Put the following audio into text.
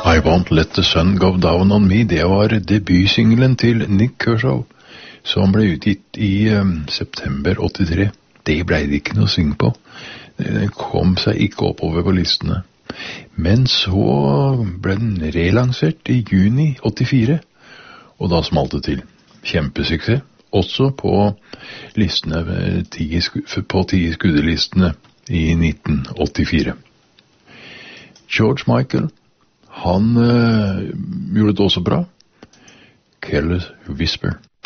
I Won't Let the Sun Go Down on Me, det var debutsingelen til Nick Kershaw, som ble utgitt i september 83. Det ble det ikke noe å synge på. Den kom seg ikke oppover på listene. Men så ble den relansert i juni 84, og da smalt det til. Kjempesuksess, også på listene, på 10 skuddelistene i 1984. George Michael, han gjorde det også bra. Careless Whisper.